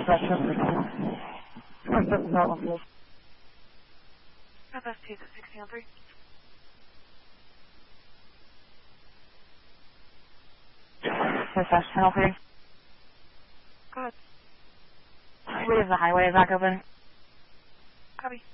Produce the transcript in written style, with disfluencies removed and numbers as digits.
FST's at 1603. Dispatch 1003. Go ahead. Leave the highway back open. Copy.